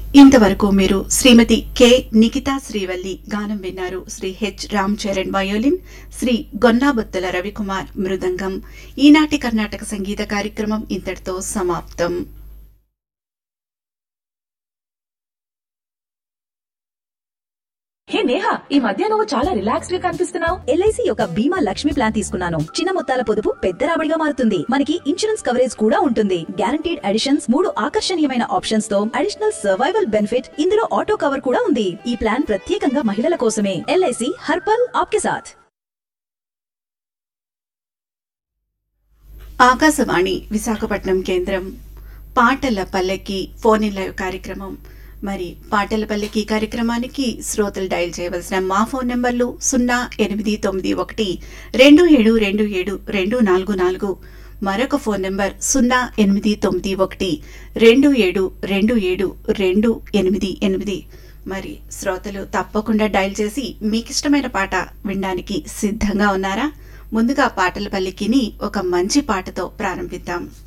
ఇంతవరకు మీరు శ్రీమతి కె నిఖితా శ్రీవల్లి గానం విన్నారు. శ్రీ హెచ్ రామ్ చరణ్ వయోలిన్, శ్రీ గొన్నాబొత్తుల రవికుమార్ మృదంగం. ఈనాటి కర్ణాటక సంగీత కార్యక్రమం ఇంతటితో సమాప్తం. హే నేహా, ఈ మధ్య నువ్వు చాలా రిలాక్స్డ్ గా కనిపిస్తున్నావు. ఎల్ఐసి యొక్క బీమా లక్ష్మి ప్లాన్ తీసుకున్నాను. చిన్న మొత్తాల పొదుపు పెద్ద రాబడిగా మారుతుంది. మనకి ఇన్సూరెన్స్ కవరేజ్ కూడా ఉంటుంది. గ్యారంటీడ్ అడిషన్స్, 3 ఆకర్షణీయమైన ఆప్షన్స్ తో అడిషనల్ సర్వైవల్ బెనిఫిట్. ఇందులో ఆటో కవర్ కూడా ఉంది. ఈ ప్లాన్ ప్రత్యేకంగా మహిళల కోసమే. ఎల్ఐసి హర్పల్ ఆప్కే సాథ్. ఆకాశవాణి విశాఖపట్నం కేంద్రం పాటల పల్లకి ఫోన్ ఇన్ లైవ్ కార్యక్రమం. మరి పాటల పల్లకి కార్యక్రమానికి శ్రోతలు డయల్ చేయవలసిన మా ఫోన్ నెంబర్లు 0891272724, మరొక ఫోన్ నెంబర్ 0891272728. మరి శ్రోతలు తప్పకుండా డయల్ చేసి మీకు ఇష్టమైన పాట వినడానికి సిద్ధంగా ఉన్నారా? ముందుగా పాటల పల్లకిని ఒక మంచి పాటతో ప్రారంభిద్దాం.